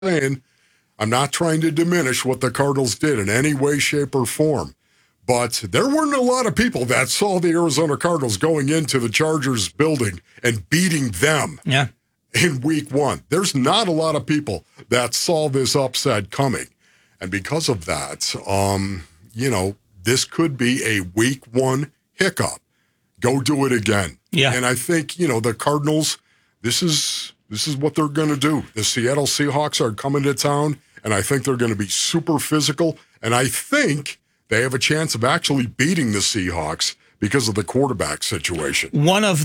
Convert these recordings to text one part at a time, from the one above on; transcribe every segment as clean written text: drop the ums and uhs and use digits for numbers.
saying, I'm not trying to diminish what the Cardinals did in any way, shape, or form. But there weren't a lot of people that saw the Arizona Cardinals going into the Chargers building and beating them in week one. There's not a lot of people that saw this upset coming. And because of that, this could be a week one hiccup. Go do it again. Yeah. And I think, the Cardinals, this is what they're going to do. The Seattle Seahawks are coming to town, and I think they're going to be super physical. And I think they have a chance of actually beating the Seahawks because of the quarterback situation. One of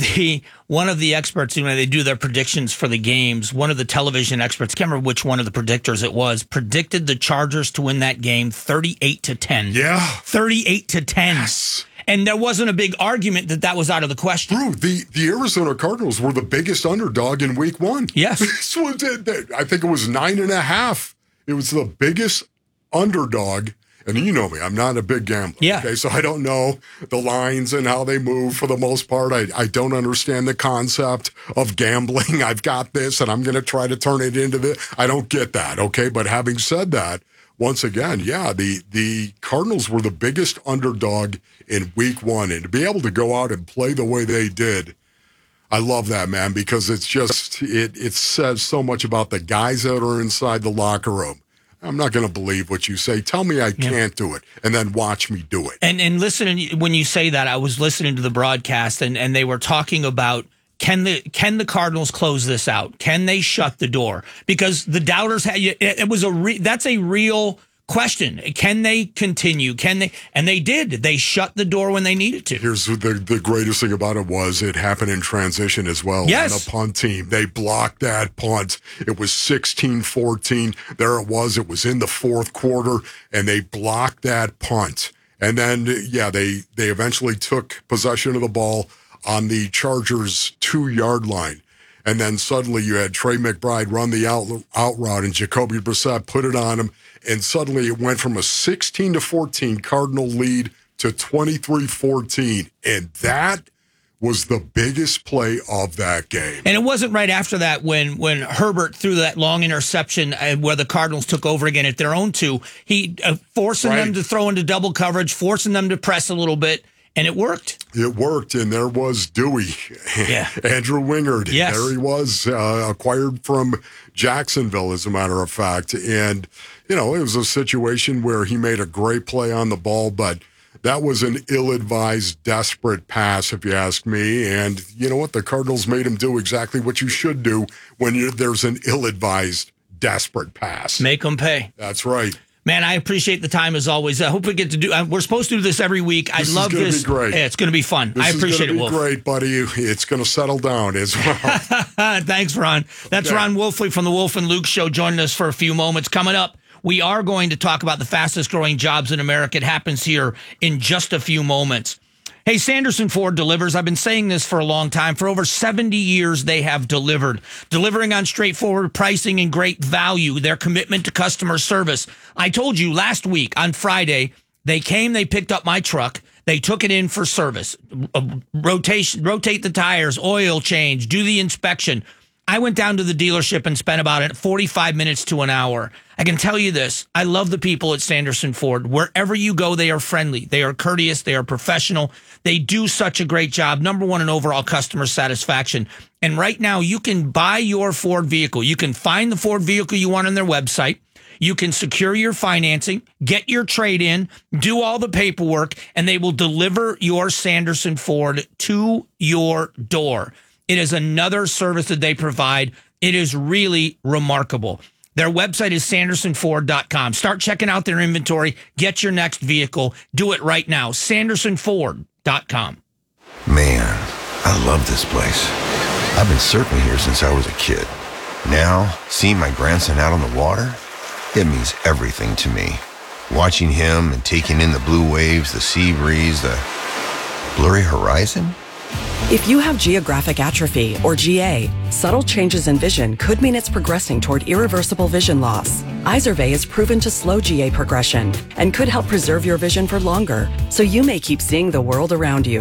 the experts, they do their predictions for the games. One of the television experts, can't remember which one of the predictors it was, predicted the Chargers to win that game 38-10. Yeah. 38-10. Yes. And there wasn't a big argument that was out of the question. Drew, the Arizona Cardinals were the biggest underdog in week one. Yes. This was I think it was 9.5. It was the biggest underdog. And you know me, I'm not a big gambler. Yeah. Okay, so I don't know the lines and how they move for the most part. I don't understand the concept of gambling. I've got this, and I'm going to try to turn it into this. I don't get that, okay? But having said that, once again, the Cardinals were the biggest underdog in week one. And to be able to go out and play the way they did, I love that, man, because it's just, it says so much about the guys that are inside the locker room. I'm not going to believe what you say. Tell me I can't do it, and then watch me do it. And listen, when you say that, I was listening to the broadcast, and they were talking about, can the Cardinals close this out? Can they shut the door? Because the doubters had that's a real question. Can they continue? Can they? And they did. They shut the door when they needed to. Here's the greatest thing about it was it happened in transition as well. Yes. On the punt team. They blocked that punt. It was 16-14. There it was. It was in the fourth quarter, and they blocked that punt. And then, they eventually took possession of the ball on the Chargers' 2-yard line. And then suddenly you had Trey McBride run the out route, and Jacoby Brissett put it on him. And suddenly it went from a 16-14 Cardinal lead to 23-14. And that was the biggest play of that game. And it wasn't right after that when Herbert threw that long interception where the Cardinals took over again at their own 2. He forcing them to throw into double coverage, forcing them to press a little bit. And it worked. It worked, and there was Dewey. Yeah. Andrew Wingard. Yes. There he was, acquired from Jacksonville, as a matter of fact. And, it was a situation where he made a great play on the ball, but that was an ill-advised, desperate pass, if you ask me. And you know what? The Cardinals made him do exactly what you should do when there's an ill-advised, desperate pass. Make them pay. That's right. Man, I appreciate the time as always. I hope we get to do. We're supposed to do this every week. I love this. This is going to be great. Yeah, it's going to be fun. I appreciate it, Wolf. It's going to be great, buddy. It's going to settle down as well. Thanks, Ron. That's Ron Wolfley from the Wolf and Luke Show joining us for a few moments. Coming up, we are going to talk about the fastest growing jobs in America. It happens here in just a few moments. Hey, Sanderson Ford delivers. I've been saying this for a long time. For over 70 years, they have delivered. Delivering on straightforward pricing and great value. Their commitment to customer service. I told you last week on Friday, they came, they picked up my truck. They took it in for service. Rotate the tires, oil change, do the inspection. I went down to the dealership and spent about 45 minutes to an hour. I can tell you this. I love the people at Sanderson Ford. Wherever you go, they are friendly. They are courteous. They are professional. They do such a great job. Number one in overall customer satisfaction. And right now, you can buy your Ford vehicle. You can find the Ford vehicle you want on their website. You can secure your financing, get your trade in, do all the paperwork, and they will deliver your Sanderson Ford to your door. It is another service that they provide. It is really remarkable. Their website is sandersonford.com. Start checking out their inventory. Get your next vehicle. Do it right now. sandersonford.com. Man, I love this place. I've been surfing here since I was a kid. Now, seeing my grandson out on the water, it means everything to me. Watching him and taking in the blue waves, the sea breeze, the blurry horizon. If you have geographic atrophy, or GA, subtle changes in vision could mean it's progressing toward irreversible vision loss. Izervay is proven to slow GA progression and could help preserve your vision for longer, so you may keep seeing the world around you.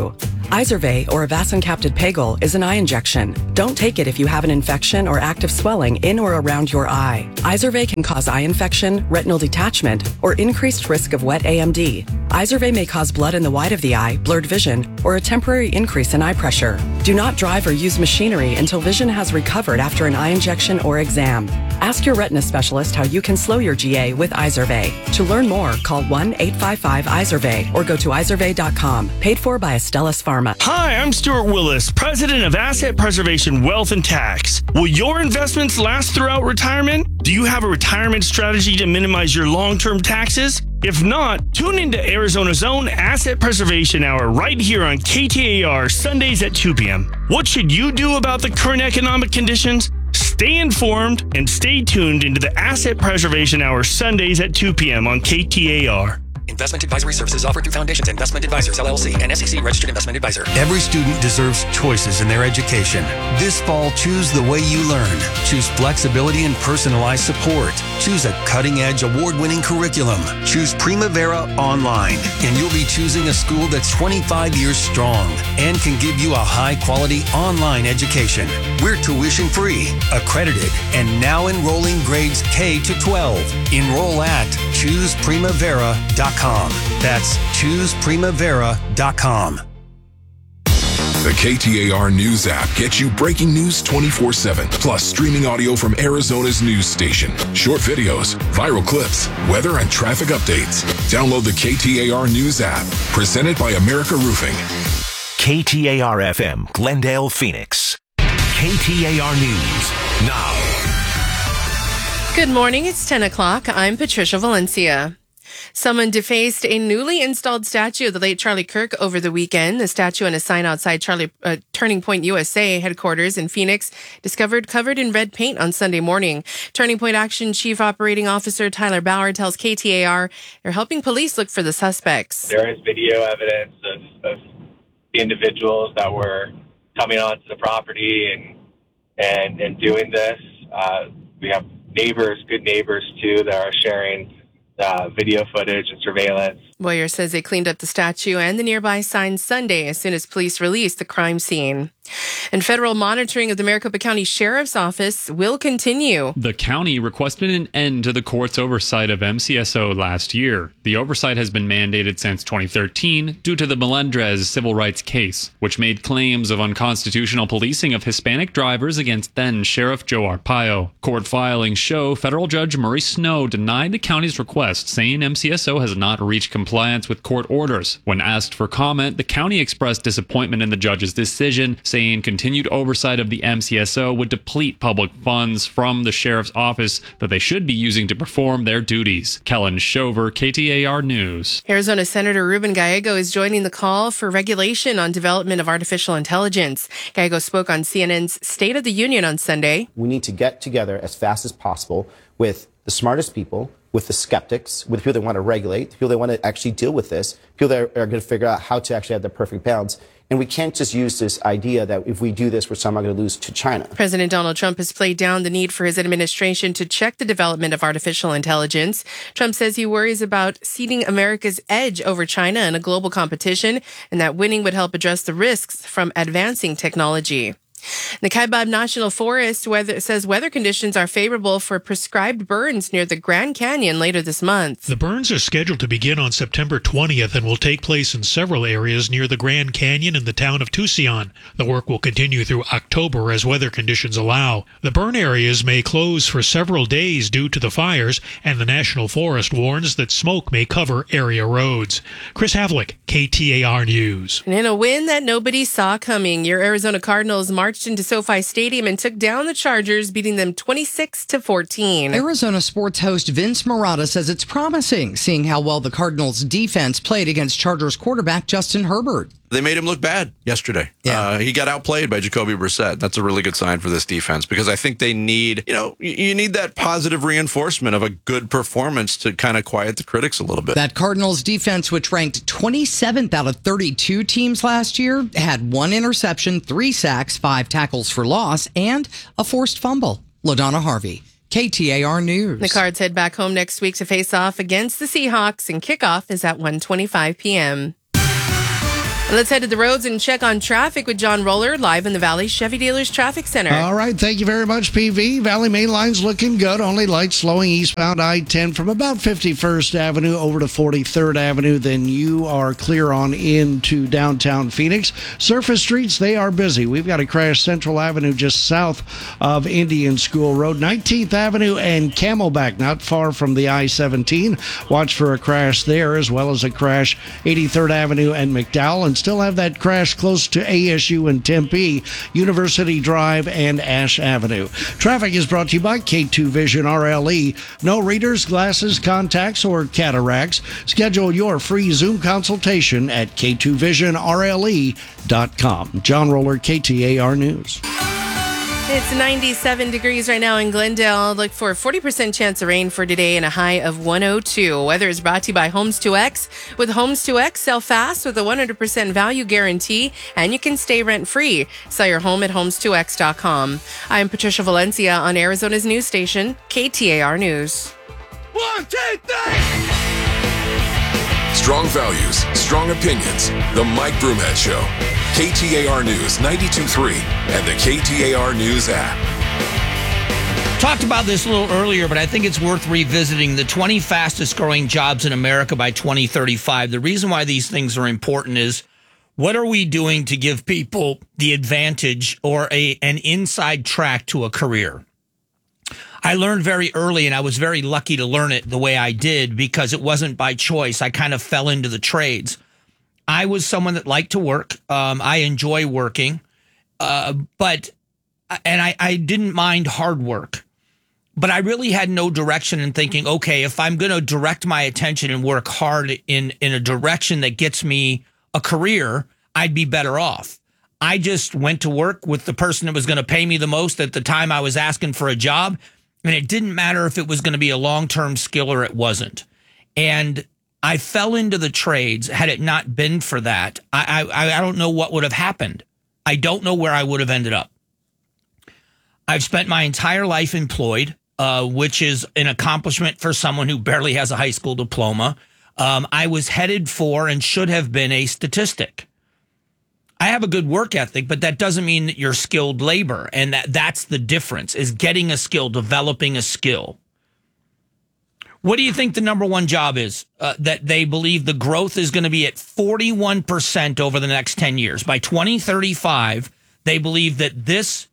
Izervay, or avacincaptad pegol, is an eye injection. Don't take it if you have an infection or active swelling in or around your eye. Izervay can cause eye infection, retinal detachment, or increased risk of wet AMD. Izervay may cause blood in the white of the eye, blurred vision, or a temporary increase in eye pressure. Do not drive or use machinery until vision has recovered after an eye injection or exam. Ask your retina specialist how you can slow your GA with Izervay. To learn more, call 1-855-IZERVAY or go to izervay.com. Paid for by Astellas Pharma. Hi, I'm Stuart Willis, president of Asset Preservation Wealth and Tax. Will your investments last throughout retirement? Do you have a retirement strategy to minimize your long-term taxes? If not, tune into Arizona's own Asset Preservation Hour right here on KTAR Sundays at 2 p.m. What should you do about the current economic conditions? Stay informed and stay tuned into the Asset Preservation Hour Sundays at 2 p.m. on KTAR. Investment advisory services offered through Foundations Investment Advisors, LLC, and SEC Registered Investment Advisor. Every student deserves choices in their education. This fall, choose the way you learn. Choose flexibility and personalized support. Choose a cutting-edge, award-winning curriculum. Choose Primavera Online, and you'll be choosing a school that's 25 years strong and can give you a high-quality online education. We're tuition-free, accredited, and now enrolling grades K to 12. Enroll at ChoosePrimavera.com. That's ChoosePrimavera.com. The KTAR News app gets you breaking news 24/7, plus streaming audio from Arizona's news station, short videos, viral clips, weather and traffic updates. Download the KTAR News app, presented by America Roofing. KTAR FM, Glendale, Phoenix. KTAR News now. Good morning. It's 10 o'clock. I'm Patricia Valencia. Someone defaced a newly installed statue of the late Charlie Kirk over the weekend. The statue and a sign outside Turning Point USA headquarters in Phoenix discovered covered in red paint on Sunday morning. Turning Point Action Chief Operating Officer Tyler Bauer tells KTAR they're helping police look for the suspects. There is video evidence of the individuals that were coming onto the property and doing this. We have neighbors, good neighbors too, that are sharing video footage and surveillance. Boyer says they cleaned up the statue and the nearby sign Sunday as soon as police released the crime scene. And federal monitoring of the Maricopa County Sheriff's Office will continue. The county requested an end to the court's oversight of MCSO last year. The oversight has been mandated since 2013 due to the Melendrez civil rights case, which made claims of unconstitutional policing of Hispanic drivers against then Sheriff Joe Arpaio. Court filings show federal Judge Murray Snow denied the county's request, saying MCSO has not reached compliance with court orders. When asked for comment, the county expressed disappointment in the judge's decision, saying continued oversight of the MCSO would deplete public funds from the sheriff's office that they should be using to perform their duties. Kellen Shover, KTAR News. Arizona Senator Ruben Gallego is joining the call for regulation on development of artificial intelligence. Gallego spoke on CNN's State of the Union on Sunday. We need to get together as fast as possible with the smartest people, with the skeptics, with people that want to regulate, people that want to actually deal with this, people that are going to figure out how to actually have the perfect balance. And we can't just use this idea that if we do this, we're somehow going to lose to China. President Donald Trump has played down the need for his administration to check the development of artificial intelligence. Trump says he worries about ceding America's edge over China in a global competition, and that winning would help address the risks from advancing technology. The Kaibab National Forest says weather conditions are favorable for prescribed burns near the Grand Canyon later this month. The burns are scheduled to begin on September 20th and will take place in several areas near the Grand Canyon and the town of Tucson. The work will continue through October as weather conditions allow. The burn areas may close for several days due to the fires, and the National Forest warns that smoke may cover area roads. Chris Havlick, KTAR News. And in a win that nobody saw coming, your Arizona Cardinals marched into SoFi Stadium and took down the Chargers, beating them 26-14. Arizona sports host Vince Marotta says it's promising, seeing how well the Cardinals' defense played against Chargers quarterback Justin Herbert. They made him look bad yesterday. Yeah. He got outplayed by Jacoby Brissett. That's a really good sign for this defense because I think they need, you need that positive reinforcement of a good performance to kind of quiet the critics a little bit. That Cardinals defense, which ranked 27th out of 32 teams last year, had 1 interception, 3 sacks, 5 tackles for loss, and a forced fumble. LaDonna Harvey, KTAR News. The Cards head back home next week to face off against the Seahawks, and kickoff is at 1:25 p.m. Let's head to the roads and check on traffic with John Roller live in the Valley Chevy Dealers Traffic Center. All right, thank you very much, PV. Valley Main Line's looking good. Only light slowing eastbound I-10 from about 51st Avenue over to 43rd Avenue. Then you are clear on into downtown Phoenix. Surface streets, they are busy. We've got a crash Central Avenue just south of Indian School Road. 19th Avenue and Camelback, not far from the I-17. Watch for a crash there, as well as a crash 83rd Avenue and McDowell. And still have that crash close to ASU and Tempe, University Drive and Ash Avenue. Traffic is brought to you by K2 Vision RLE. No readers, glasses, contacts, or cataracts. Schedule your free Zoom consultation at K2VisionRLE.com. John Roller, KTAR News. It's 97 degrees right now in Glendale. Look for a 40% chance of rain for today and a high of 102. Weather is brought to you by Homes 2X. With Homes 2X, sell fast with a 100% value guarantee, and you can stay rent-free. Sell your home at homes2x.com. I'm Patricia Valencia on Arizona's news station, KTAR News. 1, 2, 3! Strong values, strong opinions. The Mike Broomhead Show. KTAR News 92.3 and the KTAR News app. Talked about this a little earlier, but I think it's worth revisiting. The 20 fastest growing jobs in America by 2035. The reason why these things are important is, what are we doing to give people the advantage or an inside track to a career? I learned very early, and I was very lucky to learn it the way I did because it wasn't by choice. I kind of fell into the trades. I was someone that liked to work. I enjoy working, but I didn't mind hard work. But I really had no direction in thinking, okay, if I'm going to direct my attention and work hard in a direction that gets me a career, I'd be better off. I just went to work with the person that was going to pay me the most at the time I was asking for a job. And it didn't matter if it was going to be a long-term skill or it wasn't. And I fell into the trades. Had it not been for that, I don't know what would have happened. I don't know where I would have ended up. I've spent my entire life employed, which is an accomplishment for someone who barely has a high school diploma. I was headed for and should have been a statistic. I have a good work ethic, but that doesn't mean that you're skilled labor. And that's the difference, is getting a skill, developing a skill. What do you think the number one job is? That they believe the growth is going to be at 41% over the next 10 years. By 2035, they believe that this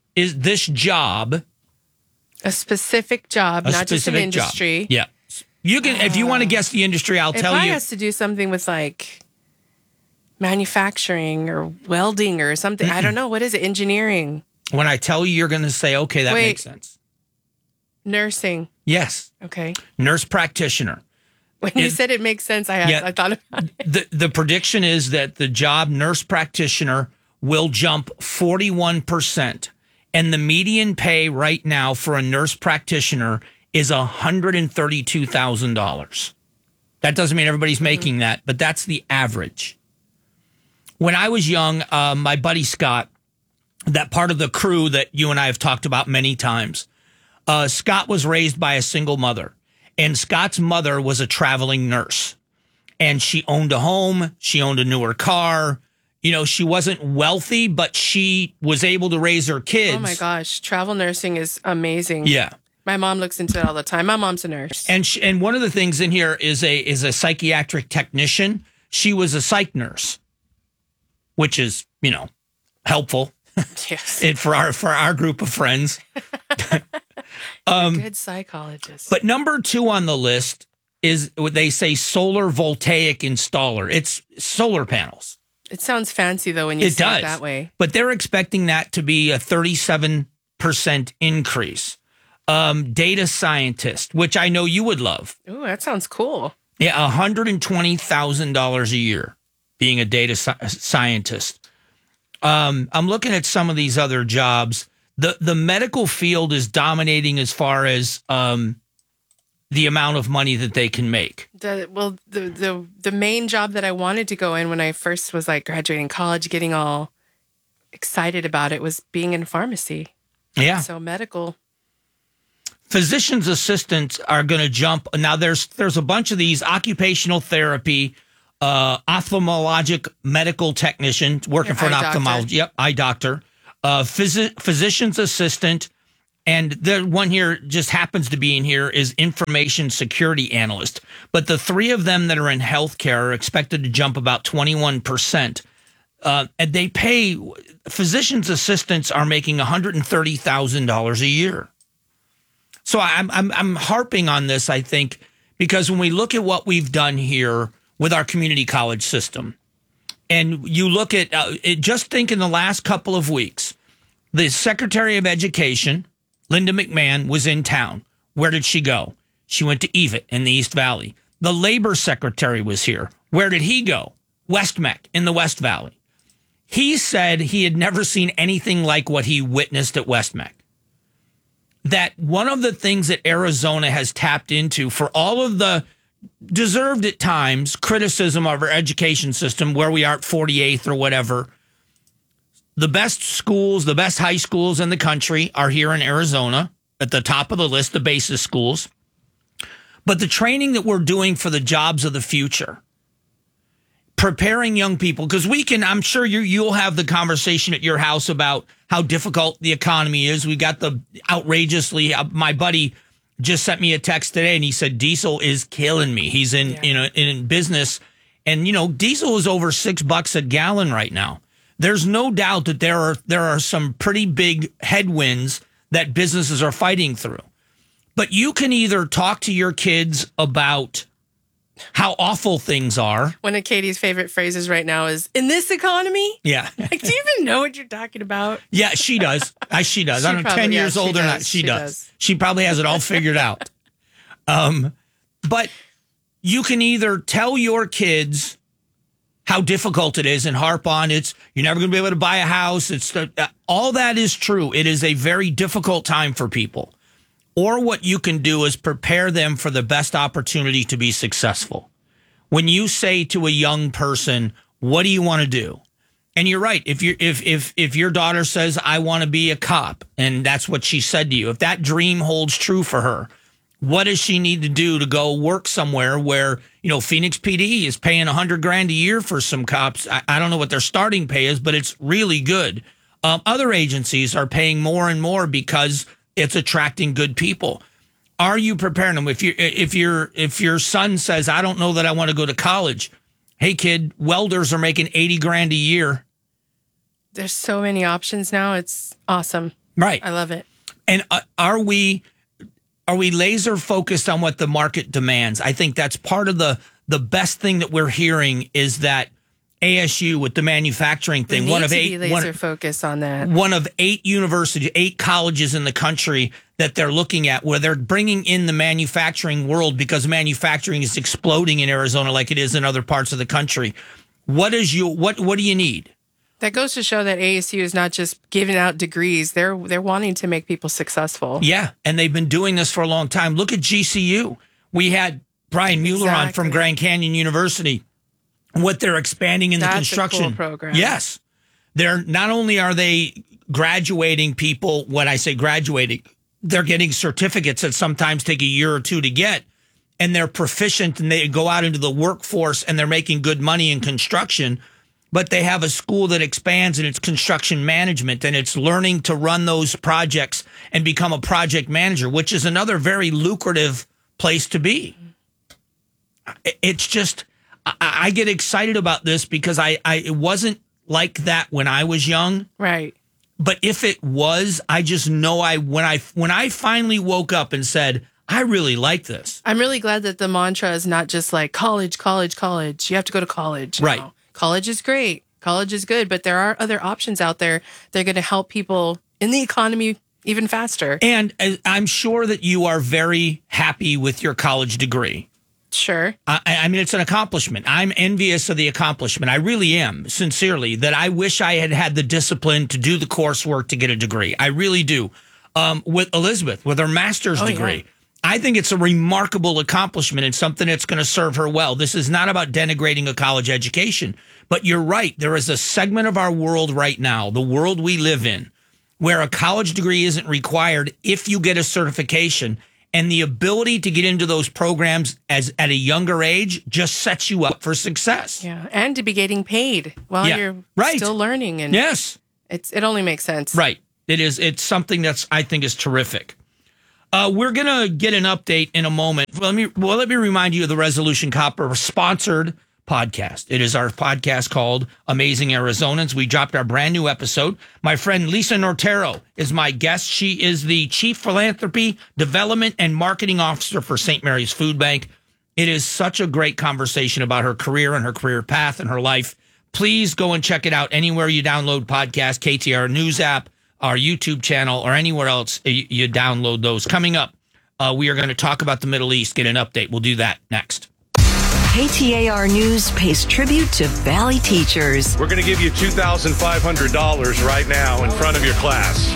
job. A specific job, not just an industry. Job. Yeah. You can, if you want to guess the industry, I'll tell you. It probably has to do something with like manufacturing or welding or something. I don't know. What is it? Engineering. When I tell you, you're going to say, okay, that makes sense. Nursing. Yes. Okay. Nurse practitioner. When you said it makes sense, I thought about it. The prediction is that the job nurse practitioner will jump 41%. And the median pay right now for a nurse practitioner is $132,000. That doesn't mean everybody's making that, but that's the average. When I was young, my buddy Scott, that part of the crew that you and I have talked about many times, Scott was raised by a single mother. And Scott's mother was a traveling nurse. And she owned a home. She owned a newer car. You know, she wasn't wealthy, but she was able to raise her kids. Oh, my gosh. Travel nursing is amazing. Yeah. My mom looks into it all the time. My mom's a nurse. And one of the things in here is a psychiatric technician. She was a psych nurse, which is, you know, helpful. Yes. for our group of friends. Good psychologist. But number 2 on the list is what they say solar voltaic installer. It's solar panels. It sounds fancy, though, when you say it that way. But they're expecting that to be a 37% increase. Data scientist, which I know you would love. Ooh, that sounds cool. Yeah, $120,000 a year being a data scientist. I'm looking at some of these other jobs. The medical field is dominating as far as the amount of money that they can make. The main job that I wanted to go in when I first was like graduating college, getting all excited about it, was being in pharmacy. Yeah. So medical. Physician's assistants are going to jump. Now there's a bunch of these occupational therapy, ophthalmologic medical technician working for an ophthalmologist. Yep, eye doctor. Physician's assistant. And the one here just happens to be in here is information security analyst. But the three of them that are in healthcare are expected to jump about 21%. And they pay, physician's assistants are making $130,000 a year. So I'm harping on this, I think, because when we look at what we've done here with our community college system, and you look at, just think in the last couple of weeks, the Secretary of Education, Linda McMahon, was in town. Where did she go? She went to EVIT in the East Valley. The Labor Secretary was here. Where did he go? West Mech in the West Valley. He said he had never seen anything like what he witnessed at West Mech. That one of the things that Arizona has tapped into for all of the deserved at times criticism of our education system, where we are at 48th or whatever, the best schools, the best high schools in the country are here in Arizona at the top of the list, the basis schools. But the training that we're doing for the jobs of the future, preparing young people, because we can, I'm sure you'll have the conversation at your house about how difficult the economy is. We got the outrageously, my buddy just sent me a text today and he said, diesel is killing me. He's in business and, diesel is over $6 a gallon right now. There's no doubt that there are some pretty big headwinds that businesses are fighting through. But you can either talk to your kids about how awful things are. One of Katie's favorite phrases right now is, in this economy? Yeah. Like, do you even know what you're talking about? Yeah, she does. She does. I don't know, 10 years old or not. She does. She probably has it all figured out. But you can either tell your kids how difficult it is and harp on you're never going to be able to buy a house. All that is true. It is a very difficult time for people. Or what you can do is prepare them for the best opportunity to be successful. When you say to a young person, what do you want to do? And you're right. If your daughter says, I want to be a cop, and that's what she said to you, if that dream holds true for her, what does she need to do to go work somewhere where, Phoenix PD is paying $100,000 a year for some cops? I don't know what their starting pay is, but it's really good. Other agencies are paying more and more because it's attracting good people. Are you preparing them? If your son says, I don't know that I want to go to college. Hey kid, welders are making $80,000 a year. There's so many options now. It's awesome. Right. I love it. And are we laser focused on what the market demands? I think that's part of the best thing that we're hearing is that ASU with the manufacturing thing, one of eight laser focus on that. One of 8 universities, 8 colleges in the country that they're looking at where they're bringing in the manufacturing world because manufacturing is exploding in Arizona like it is in other parts of the country. What do you need? That goes to show that ASU is not just giving out degrees. They're wanting to make people successful. Yeah, and they've been doing this for a long time. Look at GCU. We had Brian Mueller on from Grand Canyon University. What they're expanding in the construction. That's a cool program. Yes. They're not only are they graduating people, when I say graduating, they're getting certificates that sometimes take a year or two to get, and they're proficient and they go out into the workforce and they're making good money in construction. But they have a school that expands in its construction management and it's learning to run those projects and become a project manager, which is another very lucrative place to be. It's just, I get excited about this because it wasn't like that when I was young. Right. But if it was, I just know when I finally woke up and said, I really like this. I'm really glad that the mantra is not just like college, college, college. You have to go to college. Right. No. College is great. College is good, but there are other options out there that are going to help people in the economy even faster. And I'm sure that you are very happy with your college degree. Sure. I mean, it's an accomplishment. I'm envious of the accomplishment. I really am, sincerely, that I wish I had the discipline to do the coursework to get a degree. I really do. With Elizabeth, with her master's degree. Yeah. I think it's a remarkable accomplishment and something that's going to serve her well. This is not about denigrating a college education, but you're right. There is a segment of our world right now, the world we live in, where a college degree isn't required if you get a certification. And the ability to get into those programs at a younger age just sets you up for success. Yeah, and to be getting paid while you're still learning. And yes, it only makes sense. Right. It is. It's something that's, I think, is terrific. We're gonna get an update in a moment. Let me remind you of the Resolution Copper sponsored podcast. It is our podcast called Amazing Arizonans. We dropped our brand new episode. My friend Lisa Nortero is my guest. She is the Chief Philanthropy, Development, and Marketing Officer for St. Mary's Food Bank. It is such a great conversation about her career and her career path and her life. Please go and check it out anywhere you download podcasts, KTAR News app, our YouTube channel, or anywhere else you download those. Coming up, we are going to talk about the Middle East, get an update. We'll do that next. KTAR News pays tribute to Valley teachers. We're going to give you $2,500 right now in front of your class.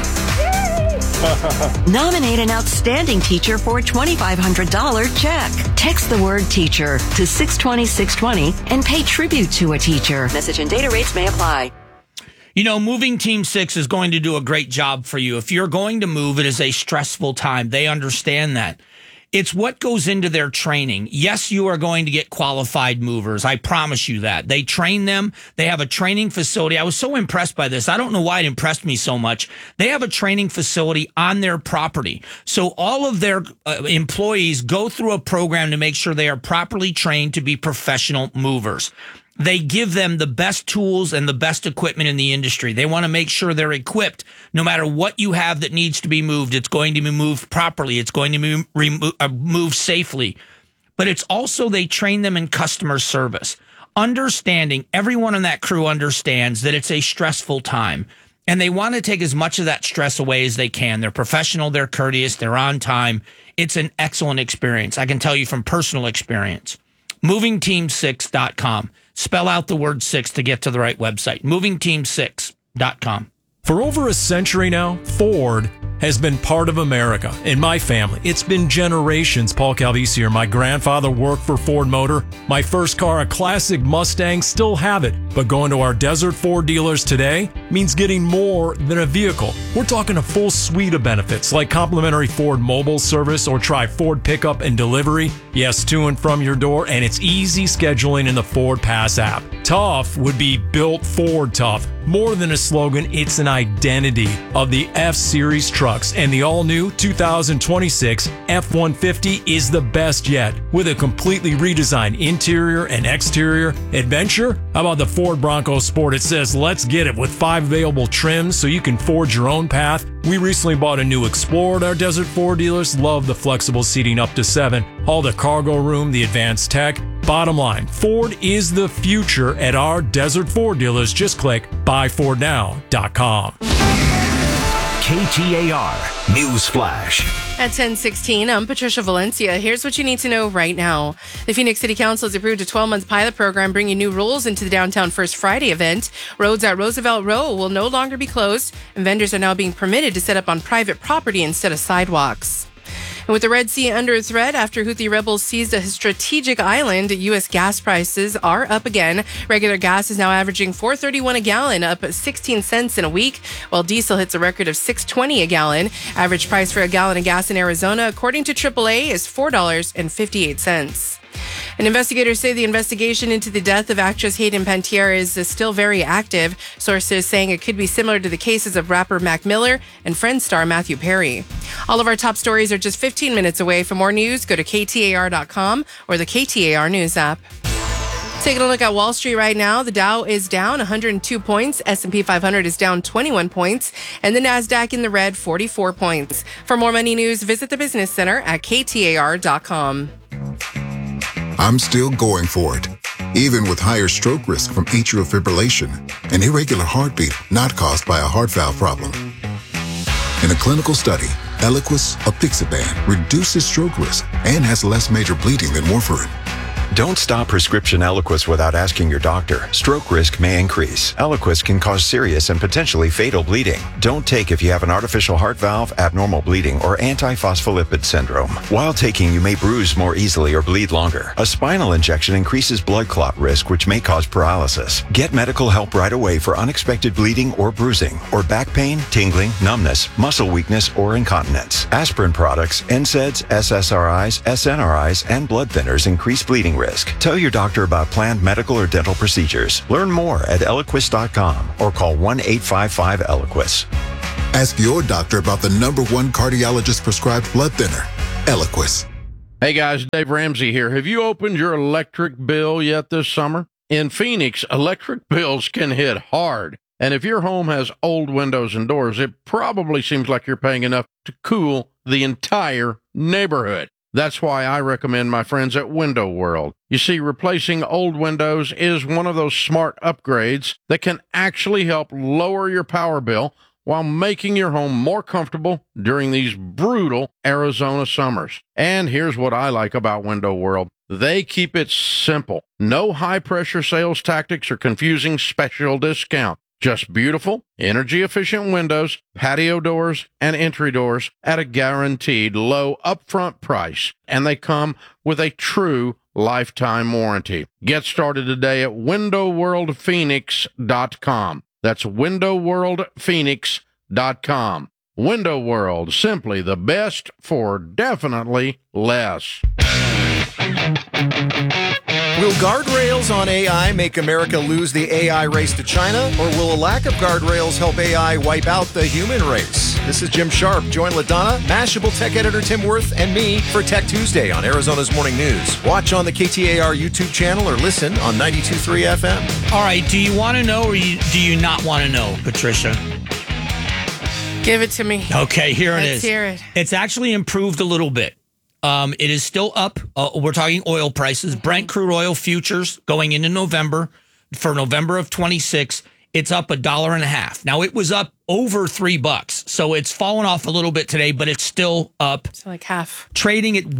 Nominate an outstanding teacher for a $2,500 check. Text the word teacher to 620-620 and pay tribute to a teacher. Message and data rates may apply. You know, moving Team 6 is going to do a great job for you. If you're going to move, it is a stressful time. They understand that. It's what goes into their training. Yes, you are going to get qualified movers. I promise you that. They train them. They have a training facility. I was so impressed by this. I don't know why it impressed me so much. They have a training facility on their property. So all of their employees go through a program to make sure they are properly trained to be professional movers. They give them the best tools and the best equipment in the industry. They want to make sure they're equipped. No matter what you have that needs to be moved, it's going to be moved properly. It's going to be moved safely. But it's also they train them in customer service. Understanding, everyone on that crew understands that it's a stressful time. And they want to take as much of that stress away as they can. They're professional, they're courteous, they're on time. It's an excellent experience. I can tell you from personal experience. MovingTeam6.com. Spell out the word 6 to get to the right website. MovingTeam6.com. For over a century now, Ford has been part of America. In my family, it's been generations. Paul Calvisi here. My grandfather worked for Ford Motor. My first car, a classic Mustang, still have it. But going to our Desert Ford dealers today means getting more than a vehicle. We're talking a full suite of benefits like complimentary Ford mobile service or try Ford pickup and delivery. Yes, to and from your door, and it's easy scheduling in the Ford Pass app. Tough would be built Ford tough. More than a slogan, it's an identity of the F-Series trucks, and the all-new 2026 F-150 is the best yet. With a completely redesigned interior and exterior adventure, how about the Ford Bronco Sport? It says, let's get it, with 5 available trims so you can forge your own path. We recently bought a new Explorer at our Desert Ford dealers. Love the flexible seating up to 7. All the cargo room, the advanced tech. Bottom line, Ford is the future at our Desert Ford dealers. Just click buyfordnow.com. KTAR News Flash. At 10:16, I'm Patricia Valencia. Here's what you need to know right now. The Phoenix City Council has approved a 12-month pilot program bringing new rules into the Downtown First Friday event. Roads at Roosevelt Row will no longer be closed, and vendors are now being permitted to set up on private property instead of sidewalks. And with the Red Sea under threat after Houthi rebels seized a strategic island, U.S. gas prices are up again. Regular gas is now averaging $4.31 a gallon, up 16 cents in a week, while diesel hits a record of $6.20 a gallon. Average price for a gallon of gas in Arizona, according to AAA, is $4.58. And investigators say the investigation into the death of actress Hayden Panettiere is still very active. Sources saying it could be similar to the cases of rapper Mac Miller and Friends star Matthew Perry. All of our top stories are just 15 minutes away. For more news, go to KTAR.com or the KTAR News app. Taking a look at Wall Street right now, the Dow is down 102 points, S&P 500 is down 21 points, and the NASDAQ in the red 44 points. For more money news, visit the Business Center at KTAR.com. I'm still going for it, even with higher stroke risk from atrial fibrillation, an irregular heartbeat not caused by a heart valve problem. In a clinical study, Eliquis apixaban reduces stroke risk and has less major bleeding than warfarin. Don't stop prescription Eliquis without asking your doctor. Stroke risk may increase. Eliquis can cause serious and potentially fatal bleeding. Don't take if you have an artificial heart valve, abnormal bleeding, or antiphospholipid syndrome. While taking, you may bruise more easily or bleed longer. A spinal injection increases blood clot risk, which may cause paralysis. Get medical help right away for unexpected bleeding or bruising, or back pain, tingling, numbness, muscle weakness, or incontinence. Aspirin products, NSAIDs, SSRIs, SNRIs, and blood thinners increase bleeding risk. Tell your doctor about planned medical or dental procedures. Learn more at Eliquis.com or call 1-855-ELIQUIS. Ask your doctor about the #1 cardiologist prescribed blood thinner, Eliquis. Hey guys, Dave Ramsey here. Have you opened your electric bill yet this summer? In Phoenix, electric bills can hit hard. And if your home has old windows and doors, it probably seems like you're paying enough to cool the entire neighborhood. That's why I recommend my friends at Window World. You see, replacing old windows is one of those smart upgrades that can actually help lower your power bill while making your home more comfortable during these brutal Arizona summers. And here's what I like about Window World. They keep it simple. No high-pressure sales tactics or confusing special discount. Just beautiful, energy-efficient windows, patio doors, and entry doors at a guaranteed low upfront price. And they come with a true lifetime warranty. Get started today at WindowWorldPhoenix.com. That's WindowWorldPhoenix.com. Window World, simply the best for definitely less. Will guardrails on AI make America lose the AI race to China, or will a lack of guardrails help AI wipe out the human race? This is Jim Sharp. Join LaDonna, Mashable tech editor Tim Worth, and me for Tech Tuesday on Arizona's Morning News. Watch on the KTAR YouTube channel or listen on 92.3 FM. All right, do you want to know or do you not want to know, Patricia? Give it to me. Okay, here it is. Let's hear it. It's actually improved a little bit. It is still up. We're talking oil prices. Brent crude oil futures going into November, for November of 26, it's up $1.50. Now, it was up over $3, so it's fallen off a little bit today, but it's still up. It's like half. Trading at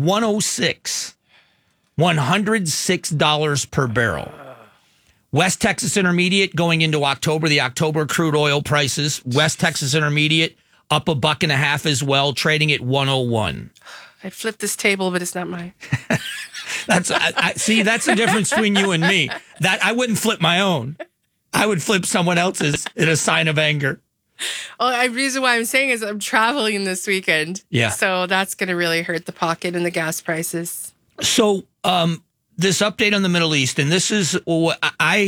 $106 per barrel. West Texas Intermediate going into October, the October crude oil prices. West Texas Intermediate up $1.50 as well, trading at 101. I'd flip this table, but it's not mine. See, that's the difference between you and me. That I wouldn't flip my own. I would flip someone else's in a sign of anger. Well, the reason why I'm saying is I'm traveling this weekend. Yeah. So that's going to really hurt the pocket and the gas prices. So this update on the Middle East, and this is what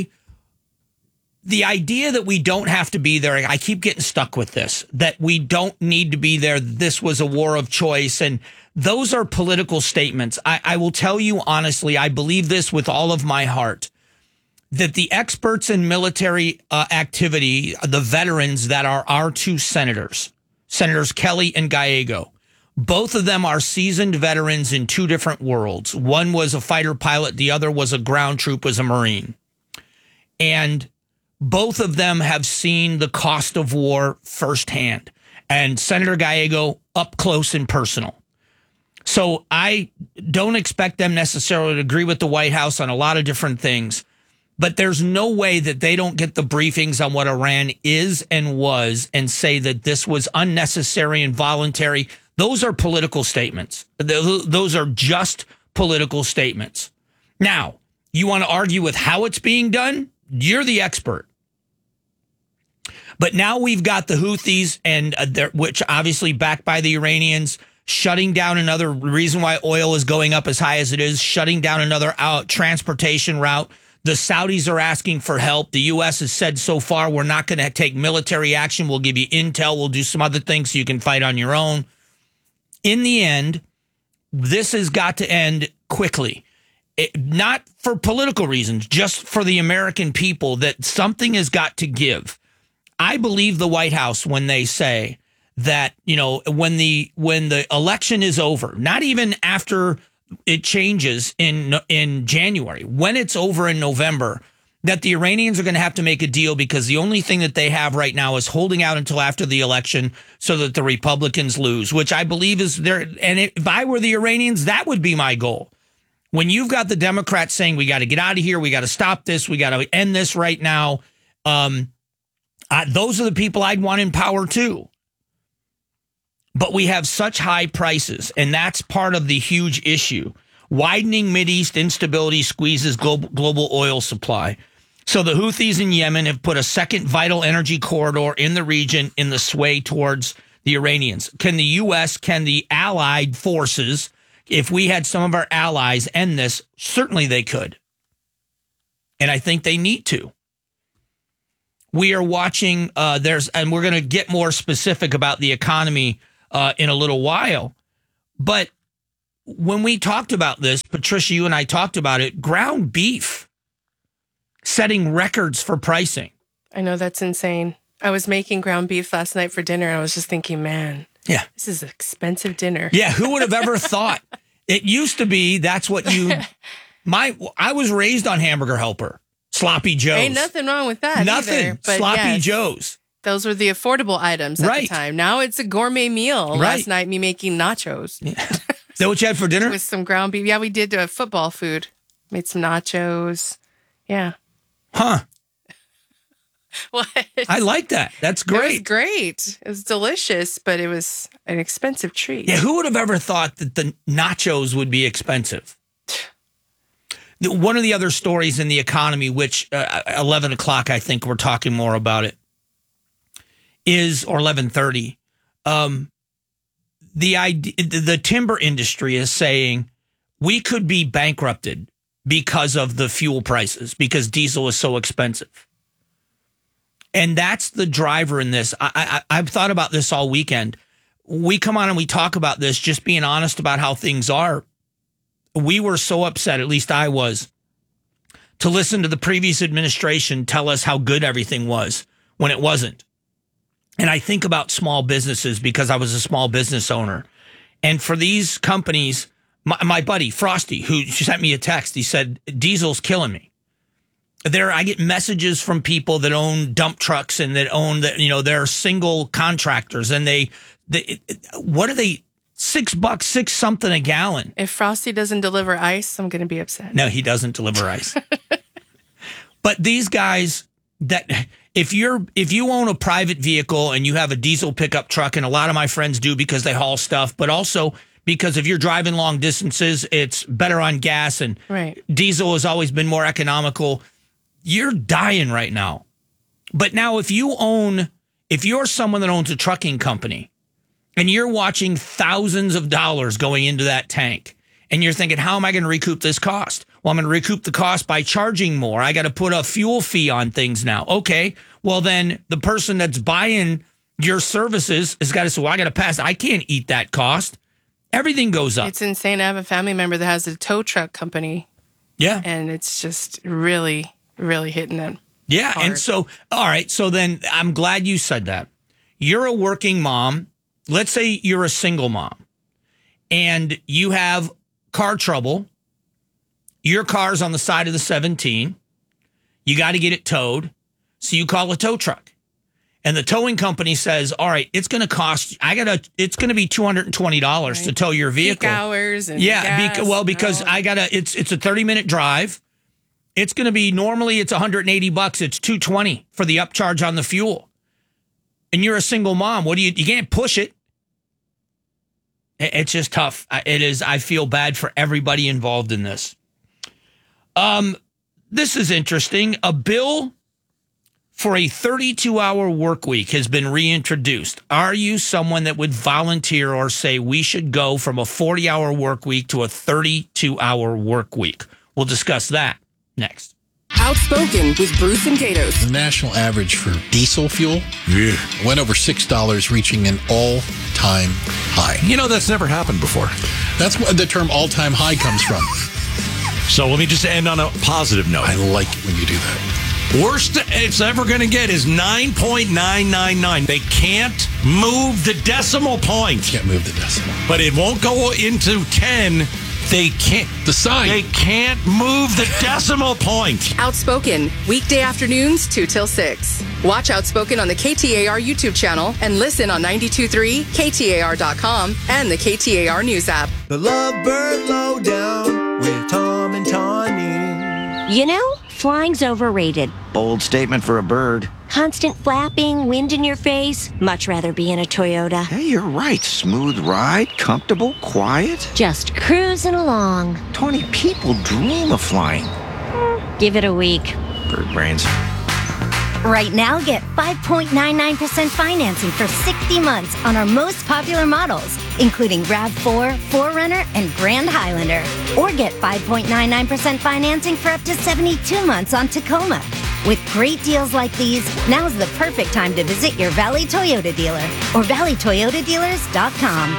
the idea that we don't have to be there, I keep getting stuck with this, that we don't need to be there. This was a war of choice. And those are political statements. I will tell you honestly, I believe this with all of my heart, that the experts in military activity, the veterans that are our two senators, Senators Kelly and Gallego, both of them are seasoned veterans in two different worlds. One was a fighter pilot. The other was a ground troop, was a Marine. And both of them have seen the cost of war firsthand. And Senator Gallego up close and personal. So I don't expect them necessarily to agree with the White House on a lot of different things. But there's no way that they don't get the briefings on what Iran is and was and say that this was unnecessary and voluntary. Those are political statements. Those are just political statements. Now, you want to argue with how it's being done? You're the expert. But now we've got the Houthis, and which obviously backed by the Iranians, shutting down another reason why oil is going up as high as it is, shutting down another transportation route. The Saudis are asking for help. The U.S. has said so far, we're not going to take military action. We'll give you intel. We'll do some other things so you can fight on your own. In the end, this has got to end quickly. Not for political reasons, just for the American people, that something has got to give. I believe the White House when they say that, you know, when the election is over, not even after it changes in January, when it's over in November, that the Iranians are going to have to make a deal, because the only thing that they have right now is holding out until after the election so that the Republicans lose, which I believe is there. And if I were the Iranians, that would be my goal. When you've got the Democrats saying we got to get out of here, we got to stop this, we got to end this right now, those are the people I'd want in power too. But we have such high prices, and that's part of the huge issue. Widening Mideast instability squeezes global oil supply. So the Houthis in Yemen have put a second vital energy corridor in the region in the sway towards the Iranians. Can the U.S., can the allied forces, if we had some of our allies end this, certainly they could. And I think they need to. We are watching, and we're going to get more specific about the economy in a little while. But when we talked about this, Patricia, you and I talked about it, ground beef setting records for pricing. I know, that's insane. I was making ground beef last night for dinner. And I was just thinking, man, yeah, this is an expensive dinner. Yeah, who would have ever thought? It used to be that's what I was raised on Hamburger Helper, Sloppy Joe's. Ain't nothing wrong with that. Nothing. Either, but Sloppy Joe's. Those were the affordable items at the time. Now it's a gourmet meal. Right. Last night, me making nachos. Yeah. Is that what you had for dinner? With some ground beef. Yeah, we did football food. Made some nachos. Yeah. Huh. What? I like that. That's great. It was great. It was delicious, but it was an expensive treat. Yeah, who would have ever thought that the nachos would be expensive? One of the other stories in the economy, which 11 o'clock, I think we're talking more about it, is, or 11:30, the timber industry is saying we could be bankrupted because of the fuel prices, because diesel is so expensive. And that's the driver in this. I've thought about this all weekend. We come on and we talk about this, just being honest about how things are. We were so upset, at least I was, to listen to the previous administration tell us how good everything was when it wasn't. And I think about small businesses because I was a small business owner. And for these companies, my buddy, Frosty, who sent me a text, he said, diesel's killing me. I get messages from people that own dump trucks and that own they're single contractors, and they what are they, $6, 6 something a gallon. If Frosty doesn't deliver ice, I'm going to be upset. No, he doesn't deliver ice. But these guys, that if you own a private vehicle and you have a diesel pickup truck, and a lot of my friends do because they haul stuff, but also because if you're driving long distances, it's better on gas, and diesel has always been more economical. You're dying right now. But now if you're someone that owns a trucking company and you're watching thousands of dollars going into that tank and you're thinking, how am I going to recoup this cost? Well, I'm going to recoup the cost by charging more. I got to put a fuel fee on things now. Okay, well then the person that's buying your services has got to say, well, I got to pass. I can't eat that cost. Everything goes up. It's insane. I have a family member that has a tow truck company. Yeah. And it's just really hitting them. Yeah. hard. And so, all right. So then I'm glad you said that. You're a working mom. Let's say you're a single mom and you have car trouble. Your car's on the side of the 17. You got to get it towed. So you call a tow truck. And the towing company says, all right, it's going to cost, it's going to be $220 to tow your vehicle. Peak hours and yeah, gas, because it's a 30-minute drive. It's going to be, normally it's $180. It's $220 for the upcharge on the fuel. And you're a single mom. You can't push it. It's just tough. It is. I feel bad for everybody involved in this. This is interesting. A bill for a 32-hour work week has been reintroduced. Are you someone that would volunteer or say we should go from a 40-hour work week to a 32-hour work week? We'll discuss that next. Outspoken with Bruce and Gatos. The national average for diesel fuel went over $6, reaching an all-time high. You know, that's never happened before. That's where the term all-time high comes from. So let me just end on a positive note. I like it when you do that. Worst it's ever going to get is 9.999. They can't move the decimal point. Can't move the decimal. But it won't go into 10. They can't. The sign. They can't move the decimal point. Outspoken, weekday afternoons 2 till 6. Watch Outspoken on the KTAR YouTube channel and listen on 92.3, KTAR.com, and the KTAR News app. The Lovebird Lowdown with Tom You know, flying's overrated. Bold statement for a bird. Constant flapping, wind in your face. Much rather be in a Toyota. Hey, you're right. Smooth ride, comfortable, quiet. Just cruising along. 20 people dream of flying. Give it a week. Bird brains. Right now, get 5.99% financing for 60 months on our most popular models, including RAV4, 4Runner, and Grand Highlander. Or get 5.99% financing for up to 72 months on Tacoma. With great deals like these, now's the perfect time to visit your Valley Toyota dealer or valleytoyotadealers.com.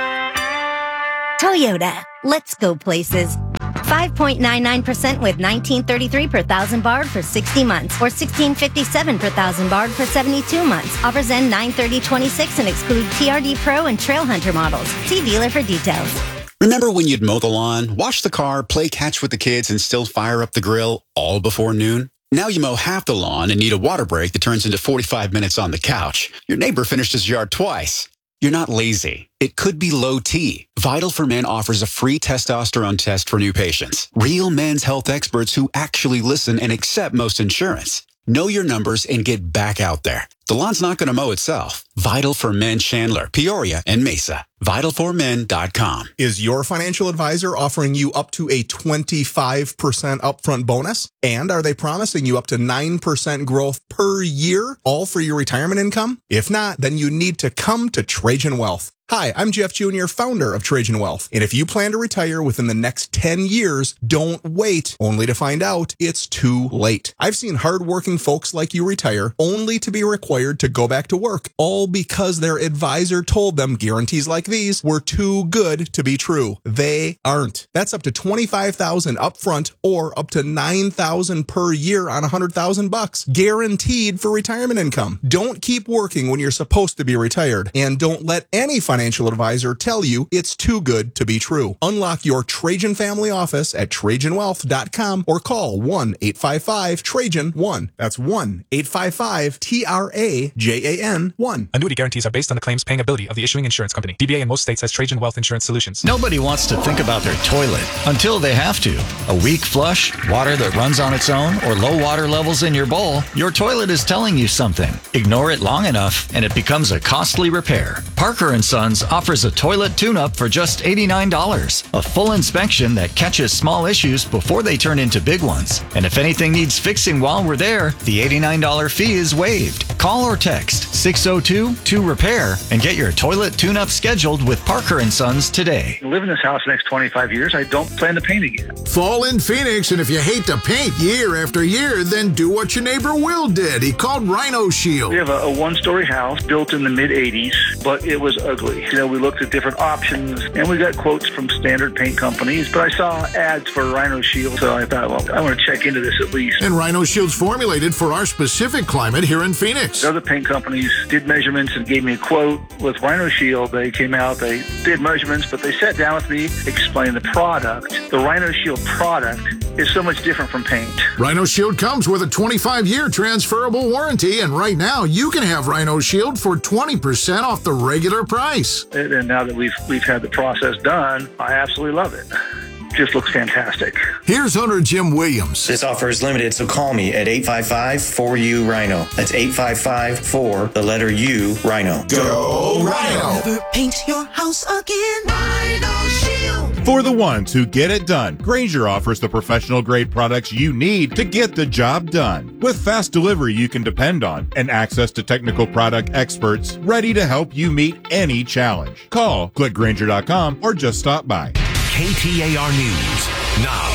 Toyota, let's go places. 5.99% with $19.33 per thousand barred for 60 months or $16.57 per thousand barred for 72 months. Offers end 9/30/26 and exclude TRD Pro and Trail Hunter models. See dealer for details. Remember when you'd mow the lawn, wash the car, play catch with the kids, and still fire up the grill all before noon? Now you mow half the lawn and need a water break that turns into 45 minutes on the couch. Your neighbor finished his yard twice. You're not lazy. It could be low T. Vital for Men offers a free testosterone test for new patients. Real men's health experts who actually listen and accept most insurance. Know your numbers and get back out there. The lawn's not going to mow itself. Vital for Men Chandler, Peoria, and Mesa. Vitalformen.com. Is your financial advisor offering you up to a 25% upfront bonus? And are they promising you up to 9% growth per year, all for your retirement income? If not, then you need to come to Trajan Wealth. Hi, I'm Jeff Jr., founder of Trajan Wealth. And if you plan to retire within the next 10 years, don't wait, only to find out it's too late. I've seen hardworking folks like you retire only to be required to go back to work, all because their advisor told them guarantees like these were too good to be true. They aren't. That's up to $25,000 upfront or up to $9,000 per year on $100,000, guaranteed for retirement income. Don't keep working when you're supposed to be retired, and don't let any financial advisor tell you it's too good to be true. Unlock your Trajan family office at TrajanWealth.com or call 1-855-TRAJAN-1. That's 1-855-TRAJAN-1. Annuity guarantees are based on the claims paying ability of the issuing insurance company. DBA in most states has Trajan Wealth Insurance Solutions. Nobody wants to think about their toilet until they have to. A weak flush, water that runs on its own, or low water levels in your bowl, your toilet is telling you something. Ignore it long enough, and it becomes a costly repair. Parker & Sons offers a toilet tune-up for just $89. A full inspection that catches small issues before they turn into big ones. And if anything needs fixing while we're there, the $89 fee is waived. Call or text 602-2REPAIR and get your toilet tune-up scheduled with Parker & Sons today. I live in this house the next 25 years. I don't plan to paint again. Fall in Phoenix, and if you hate to paint year after year, then do what your neighbor Will did. He called Rhino Shield. We have a one-story house built in the mid-'80s, but it was ugly. You know, we looked at different options, and we got quotes from standard paint companies, but I saw ads for Rhino Shield, so I thought, well, I want to check into this at least. And Rhino Shield's formulated for our specific climate here in Phoenix. Other paint companies did measurements and gave me a quote. With Rhino Shield, they came out, they did measurements, but they sat down with me, explained the product. The Rhino Shield product is so much different from paint. Rhino Shield comes with a 25-year transferable warranty, and right now you can have Rhino Shield for 20% off the regular price. And now that we've had the process done, I absolutely love it. Just looks fantastic. Here's Hunter Jim Williams. This offer is limited, so call me at 855-4U-RHINO. That's 855-4, the letter U, Rhino. Go Rhino! Never paint your house again. Rhino Shield. For the ones who get it done, Grainger offers the professional-grade products you need to get the job done. With fast delivery you can depend on and access to technical product experts ready to help you meet any challenge. Call, click Grainger.com, or just stop by. KTAR News now.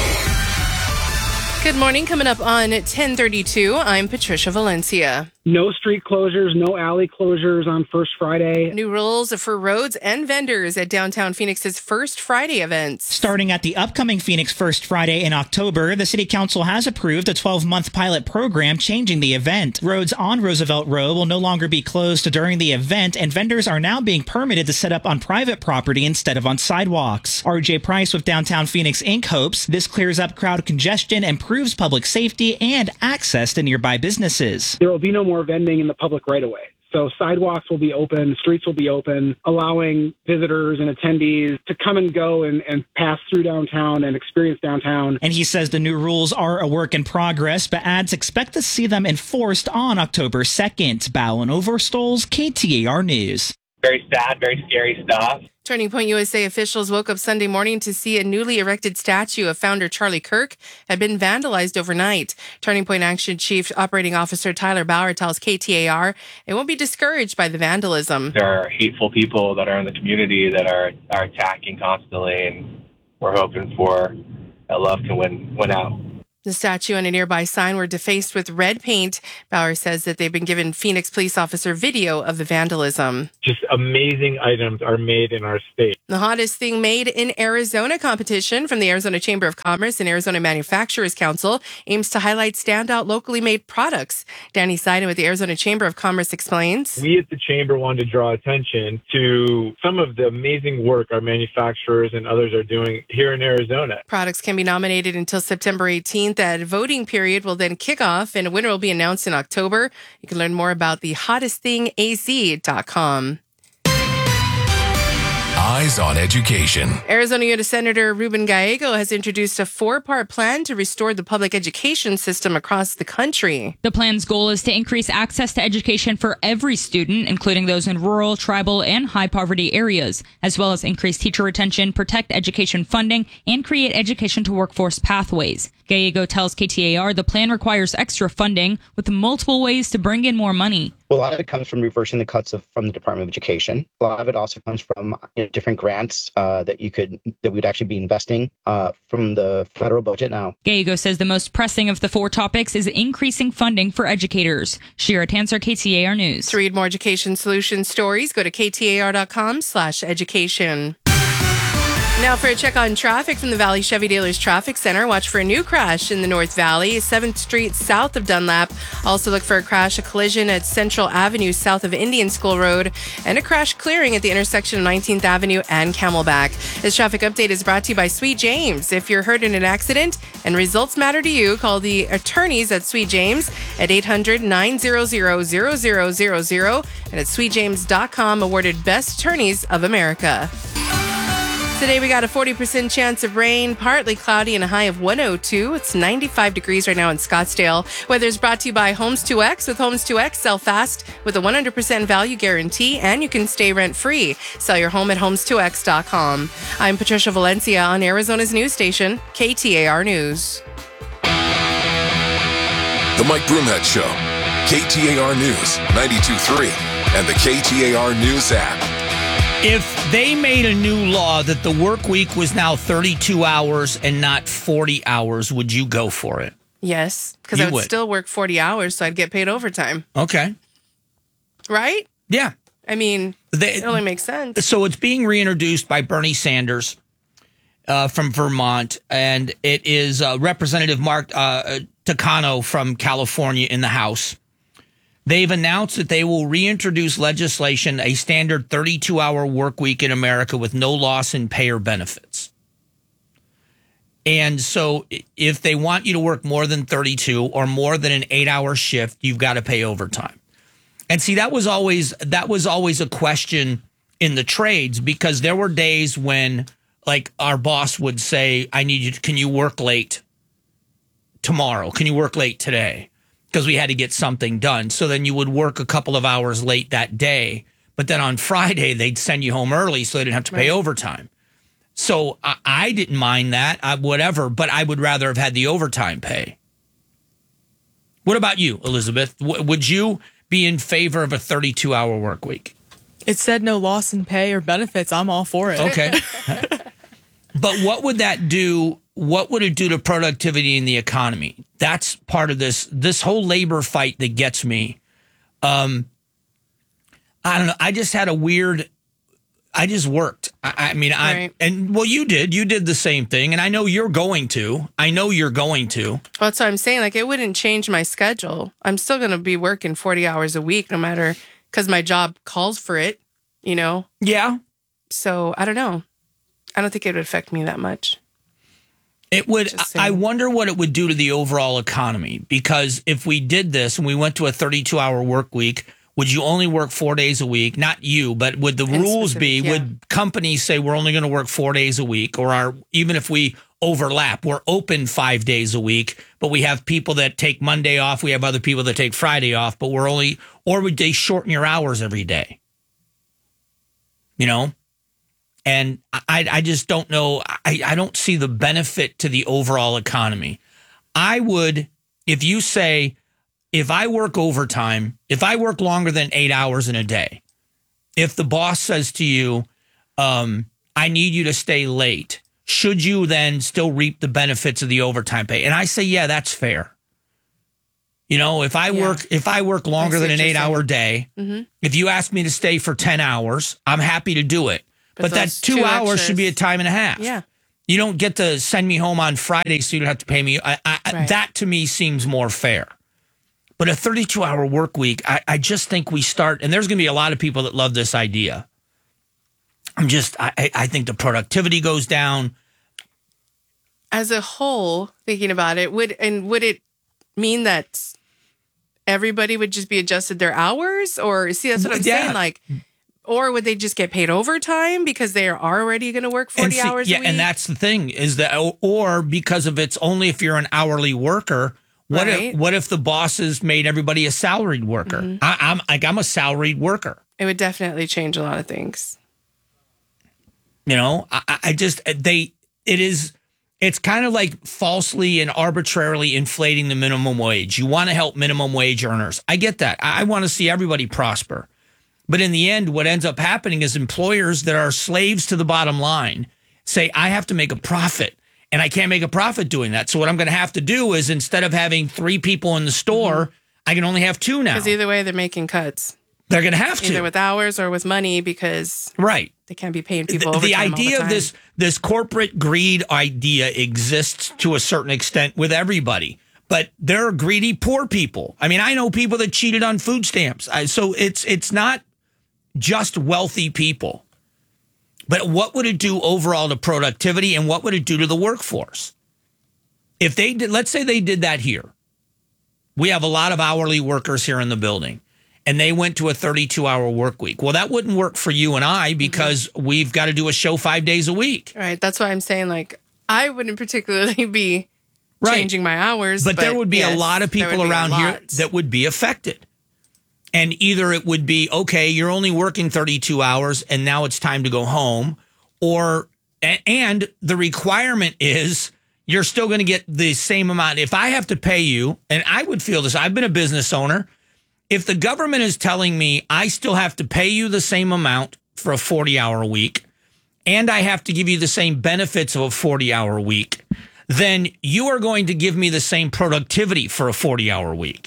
Good morning. Coming up on 10:32, I'm Patricia Valencia. No street closures, no alley closures on First Friday. New rules for roads and vendors at downtown Phoenix's First Friday events. Starting at the upcoming Phoenix First Friday in October, the City Council has approved a 12-month pilot program changing the event. Roads on Roosevelt Road will no longer be closed during the event, and vendors are now being permitted to set up on private property instead of on sidewalks. R.J. Price with Downtown Phoenix Inc. hopes this clears up crowd congestion, improves public safety, and access to nearby businesses. There will be no more vending in the public right away. So sidewalks will be open, streets will be open, allowing visitors and attendees to come and go and pass through downtown and experience downtown. And he says the new rules are a work in progress, but ads expect to see them enforced on October 2nd. Bowen Overstoles, KTAR News. Very sad, very scary stuff. Turning Point USA officials woke up Sunday morning to see a newly erected statue of founder Charlie Kirk had been vandalized overnight. Turning Point Action Chief Operating Officer Tyler Bauer tells KTAR it won't be discouraged by the vandalism. There are hateful people that are in the community that are attacking constantly, and we're hoping for that love can win out. The statue and a nearby sign were defaced with red paint. Bauer says that they've been given Phoenix police officer video of the vandalism. Just amazing items are made in our state. The hottest thing made in Arizona competition from the Arizona Chamber of Commerce and Arizona Manufacturers Council aims to highlight standout locally made products. Danny Seiden with the Arizona Chamber of Commerce explains. We at the Chamber wanted to draw attention to some of the amazing work our manufacturers and others are doing here in Arizona. Products can be nominated until September 18th. That voting period will then kick off and a winner will be announced in October. You can learn more about the hottestthingac.com. Eyes on Education. Arizona U.S. Senator Ruben Gallego has introduced a 4-part plan to restore the public education system across the country. The plan's goal is to increase access to education for every student, including those in rural, tribal, and high-poverty areas, as well as increase teacher retention, protect education funding, and create education to workforce pathways. Gallego tells KTAR the plan requires extra funding with multiple ways to bring in more money. Well, a lot of it comes from reversing the cuts from the Department of Education. A lot of it also comes from different grants that we'd actually be investing from the federal budget now. Gallego says the most pressing of the 4 topics is increasing funding for educators. Shira Tanser, KTAR News. To read more education solution stories, go to ktar.com/education. Now for a check on traffic from the Valley Chevy Dealers Traffic Center. Watch for a new crash in the North Valley, 7th Street south of Dunlap. Also look for a collision at Central Avenue south of Indian School Road, and a crash clearing at the intersection of 19th Avenue and Camelback. This traffic update is brought to you by Sweet James. If you're hurt in an accident and results matter to you, call the attorneys at Sweet James at 800-900-0000 and at sweetjames.com, awarded Best Attorneys of America. Today we got a 40% chance of rain, partly cloudy and a high of 102. It's 95 degrees right now in Scottsdale. Weather is brought to you by Homes 2X. With Homes 2X, sell fast with a 100% value guarantee, and you can stay rent-free. Sell your home at homes2x.com. I'm Patricia Valencia on Arizona's news station, KTAR News. The Mike Broomhead Show, KTAR News 92.3, and the KTAR News app. If they made a new law that the work week was now 32 hours and not 40 hours, would you go for it? Yes, because I would still work 40 hours, so I'd get paid overtime. Okay. Right? Yeah. I mean, it only makes sense. So it's being reintroduced by Bernie Sanders from Vermont, and it is Representative Mark Takano from California in the House. They've announced that they will reintroduce legislation, a standard 32-hour work week in America with no loss in pay or benefits. And so if they want you to work more than 32 or more than an 8-hour shift, you've got to pay overtime. And see, that was always a question in the trades, because there were days when, like, our boss would say, can you work late tomorrow? Can you work late today? Because we had to get something done. So then you would work a couple of hours late that day, but then on Friday they'd send you home early so they didn't have to pay overtime. So I didn't mind that, whatever, but I would rather have had the overtime pay. What about you, Elizabeth? Would you be in favor of a 32-hour work week? It said no loss in pay or benefits. I'm all for it. Okay. But what would that do? What would it do to productivity in the economy? That's part of this whole labor fight that gets me. I don't know. I just had I just worked. You did the same thing. And I know you're going to. Well, that's what I'm saying. Like, it wouldn't change my schedule. I'm still going to be working 40 hours a week, no matter, because my job calls for it, you know? Yeah. So I don't know. I don't think it would affect me that much. It would. I wonder what it would do to the overall economy, because if we did this and we went to a 32-hour work week, Would you only work 4 days a week? Not you, but would the rules be, would companies say we're only going to work 4 days a week, or even if we overlap, we're open 5 days a week, but we have people that take Monday off, we have other people that take Friday off, but or would they shorten your hours every day? You know? And I just don't know. I don't see the benefit to the overall economy. I would, if you say, if I work overtime, if I work longer than 8 hours in a day, if the boss says to you, I need you to stay late, should you then still reap the benefits of the overtime pay? And I say, yeah, that's fair. You know, if I work longer than an 8 hour day, if you ask me to stay for 10 hours, I'm happy to do it. But that 2 hours should be a time and a half. Yeah. You don't get to send me home on Friday so you don't have to pay me. That to me seems more fair. But a 32-hour work week, I just think we start, and there's going to be a lot of people that love this idea. I think the productivity goes down. As a whole, thinking about it, would it mean that everybody would just be adjusted their hours? Or see, that's what I'm saying. Like, or would they just get paid overtime because they are already going to work 40 hours a week? And that's the thing is that, or because of it's only if you're an hourly worker. What if the bosses made everybody a salaried worker? I'm a salaried worker. It would definitely change a lot of things. You know, it's kind of like falsely and arbitrarily inflating the minimum wage. You want to help minimum wage earners. I get that. I want to see everybody prosper. But in the end, what ends up happening is employers that are slaves to the bottom line say, I have to make a profit. And I can't make a profit doing that. So what I'm going to have to do is instead of having 3 people in the store, I can only have 2 now. Because either way, they're making cuts. They're going to have to. Either with hours or with money because they can't be paying people overtime the idea all the time. of this corporate greed idea exists to a certain extent with everybody. But there are greedy poor people. I mean, I know people that cheated on food stamps. So it's not just wealthy people. But what would it do overall to productivity and what would it do to the workforce? If they did, let's say they did that here. We have a lot of hourly workers here in the building and they went to a 32-hour work week. Well, that wouldn't work for you and I because we've got to do a show 5 days a week. Right. That's why I'm saying, like, I wouldn't particularly be changing my hours. But there would be a lot of people around here that would be affected. And either it would be, okay, you're only working 32 hours and now it's time to go home. And the requirement is you're still going to get the same amount. If I have to pay you, and I would feel this, I've been a business owner. If the government is telling me I still have to pay you the same amount for a 40-hour week, and I have to give you the same benefits of a 40-hour week, then you are going to give me the same productivity for a 40-hour week.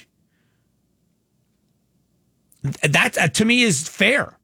That to me is fair,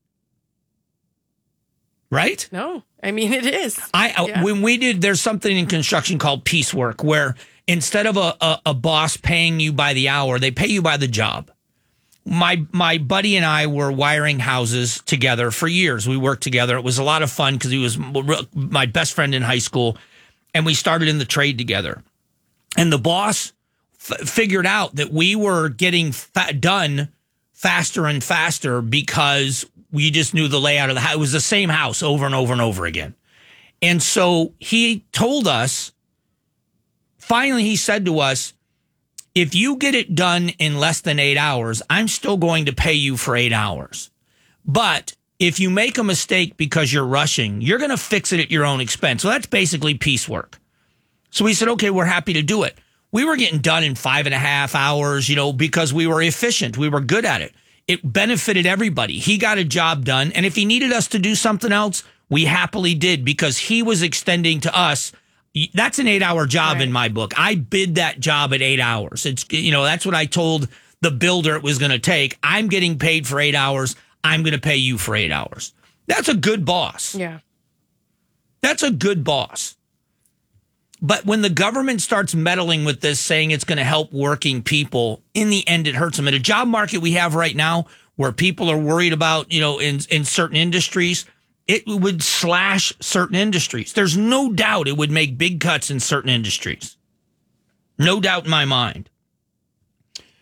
right? No, I mean it is. When we did, there's something in construction called piecework, where instead of a boss paying you by the hour, they pay you by the job. My buddy and I were wiring houses together for years. We worked together. It was a lot of fun because he was my best friend in high school, and we started in the trade together. And the boss figured out that we were getting done faster and faster because we just knew the layout of the house. It was the same house over and over and over again. And so he told us, finally he said to us, if you get it done in less than 8 hours, I'm still going to pay you for 8 hours. But if you make a mistake because you're rushing, you're going to fix it at your own expense. So that's basically piecework. So we said, okay, we're happy to do it. We were getting done in 5.5 hours, because we were efficient. We were good at it. It benefited everybody. He got a job done. And if he needed us to do something else, we happily did because he was extending to us. That's an 8-hour job in my book. I bid that job at 8 hours. It's, that's what I told the builder it was going to take. I'm getting paid for 8 hours. I'm going to pay you for 8 hours. That's a good boss. Yeah. That's a good boss. But when the government starts meddling with this, saying it's going to help working people, in the end, it hurts them. In a job market we have right now where people are worried about, in certain industries, it would slash certain industries. There's no doubt it would make big cuts in certain industries. No doubt in my mind.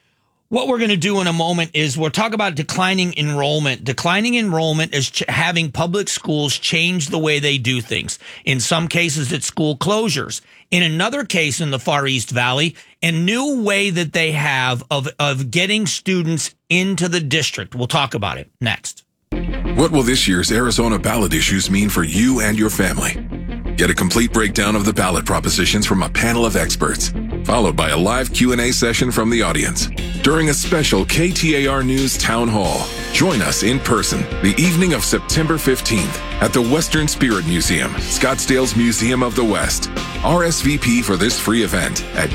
What we're going to do in a moment is we'll talk about declining enrollment. Declining enrollment is having public schools change the way they do things. In some cases, it's school closures. In another case in the Far East Valley, a new way that they have of getting students into the district. We'll talk about it next. What will this year's Arizona ballot issues mean for you and your family? Get a complete breakdown of the ballot propositions from a panel of experts, followed by a live Q&A session from the audience. During a special KTAR News Town Hall, join us in person the evening of September 15th at the Western Spirit Museum, Scottsdale's Museum of the West. RSVP for this free event at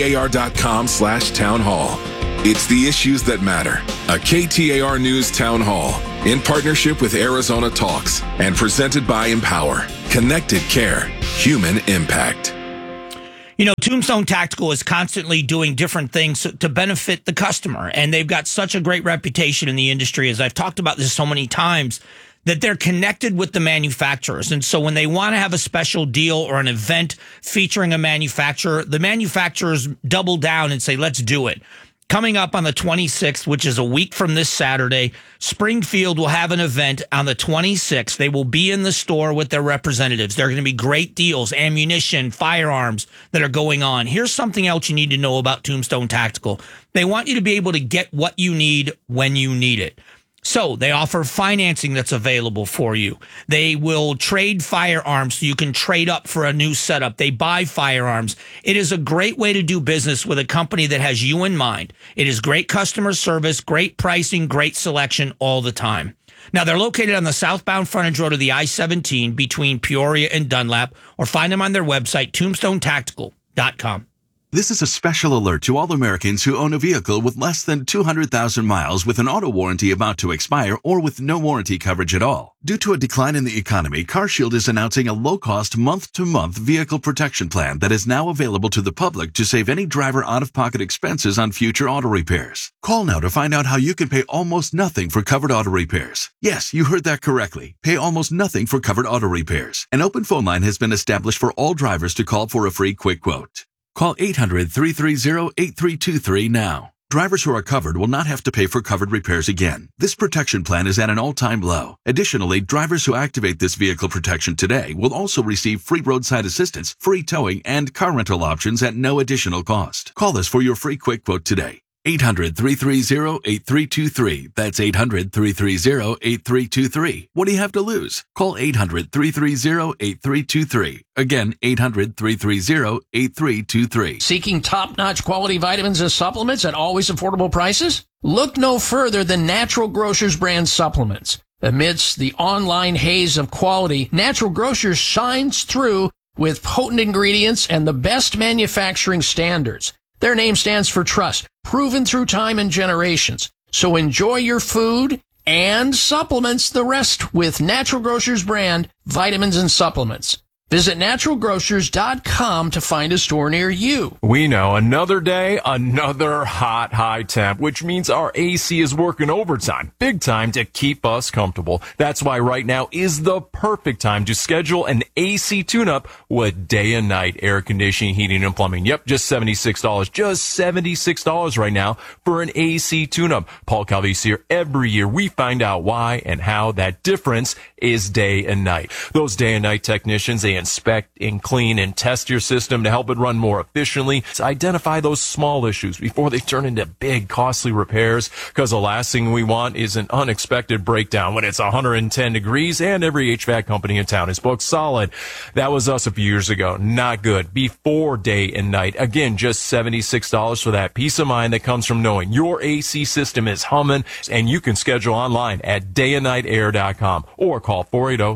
ktar.com/townhall. It's the issues that matter. A KTAR News Town Hall in partnership with Arizona Talks and presented by Empower. Connected Care. Human Impact. You know, Tombstone Tactical is constantly doing different things to benefit the customer, and they've got such a great reputation in the industry, as I've talked about this so many times, that they're connected with the manufacturers. And so when they want to have a special deal or an event featuring a manufacturer, the manufacturers double down and say, let's do it. Coming up on the 26th, which is a week from this Saturday, Springfield will have an event on the 26th. They will be in the store with their representatives. There are going to be great deals, ammunition, firearms that are going on. Here's something else you need to know about Tombstone Tactical. They want you to be able to get what you need when you need it. So they offer financing that's available for you. They will trade firearms so you can trade up for a new setup. They buy firearms. It is a great way to do business with a company that has you in mind. It is great customer service, great pricing, great selection all the time. Now, they're located on the southbound frontage road of the I-17 between Peoria and Dunlap, or find them on their website, tombstonetactical.com. This is a special alert to all Americans who own a vehicle with less than 200,000 miles with an auto warranty about to expire or with no warranty coverage at all. Due to a decline in the economy, CarShield is announcing a low-cost month-to-month vehicle protection plan that is now available to the public to save any driver out-of-pocket expenses on future auto repairs. Call now to find out how you can pay almost nothing for covered auto repairs. Yes, you heard that correctly. Pay almost nothing for covered auto repairs. An open phone line has been established for all drivers to call for a free quick quote. Call 800-330-8323 now. Drivers who are covered will not have to pay for covered repairs again. This protection plan is at an all-time low. Additionally, drivers who activate this vehicle protection today will also receive free roadside assistance, free towing, and car rental options at no additional cost. Call us for your free quick quote today. 800-330-8323. That's 800-330-8323. What do you have to lose? Call 800-330-8323. Again, 800-330-8323. Seeking top-notch quality vitamins and supplements at always affordable prices? Look no further than Natural Grocers brand supplements. Amidst the online haze of quality, Natural Grocers shines through with potent ingredients and the best manufacturing standards. Their name stands for trust, proven through time and generations. So enjoy your food and supplements the rest with Natural Grocers brand vitamins and supplements. Visit naturalgrocers.com to find a store near you. We know another day, another hot high temp, which means our AC is working overtime, big time, to keep us comfortable. That's why right now is the perfect time to schedule an AC tune-up with Day and Night Air Conditioning, Heating, and Plumbing. Yep, just $76. Just $76 right now for an AC tune-up. Paul Calvisi here. Every year we find out why and how that difference is day and night. Those Day and Night technicians, they inspect and clean and test your system to help it run more efficiently, to identify those small issues before they turn into big, costly repairs, because the last thing we want is an unexpected breakdown when it's 110 degrees and every HVAC company in town is booked solid. That was us a few years ago. Not good. Before Day and Night. Again, just $76 for that peace of mind that comes from knowing your AC system is humming, and you can schedule online at dayandnightair.com or call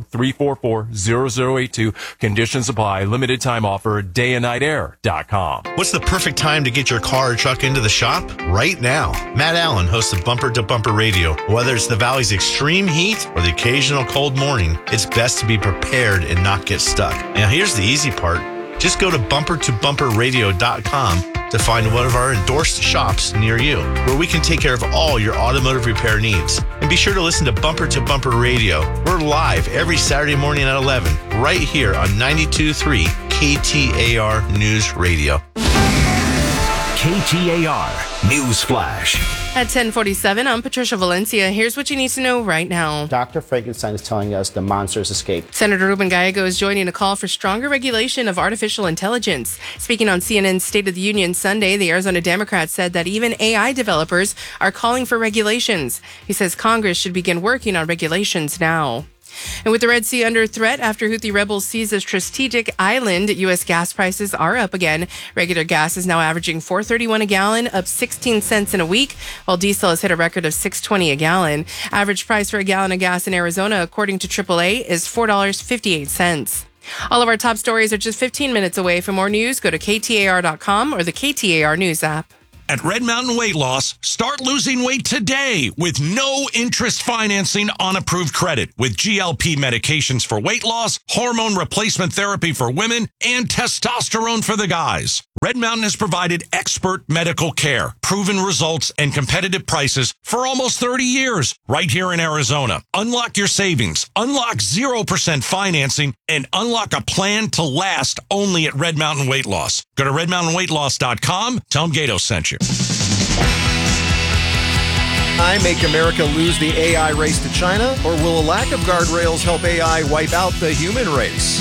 480-344-0082. Conditions apply. Limited time offer. dayandnightair.com. What's the perfect time to get your car or truck into the shop? Right now. Matt Allen hosts of Bumper to Bumper Radio. Whether it's the Valley's extreme heat or the occasional cold morning, it's best to be prepared and not get stuck. Now here's the easy part. Just go to bumpertobumperradio.com to find one of our endorsed shops near you, where we can take care of all your automotive repair needs. And be sure to listen to Bumper Radio. We're live every Saturday morning at 11, right here on 92.3 KTAR News Radio. KTAR News Flash. At 10:47, I'm Patricia Valencia. Here's what you need to know right now. Dr. Frankenstein is telling us the monsters escaped. Senator Ruben Gallego is joining a call for stronger regulation of artificial intelligence. Speaking on CNN's State of the Union Sunday, the Arizona Democrat said that even AI developers are calling for regulations. He says Congress should begin working on regulations now. And with the Red Sea under threat after Houthi rebels seize a strategic island, U.S. gas prices are up again. Regular gas is now averaging $4.31 a gallon, up 16 cents in a week, while diesel has hit a record of $6.20 a gallon. Average price for a gallon of gas in Arizona, according to AAA, is $4.58. All of our top stories are just 15 minutes away. For more news, go to KTAR.com or the KTAR News app. At Red Mountain Weight Loss, start losing weight today with no interest financing on approved credit with GLP medications for weight loss, hormone replacement therapy for women, and testosterone for the guys. Red Mountain has provided expert medical care, proven results, and competitive prices for almost 30 years right here in Arizona. Unlock your savings, unlock 0% financing, and unlock a plan to last only at Red Mountain Weight Loss. Go to redmountainweightloss.com. Tell them Gato sent you. AI make America lose the AI race to China, or will a lack of guardrails help AI wipe out the human race?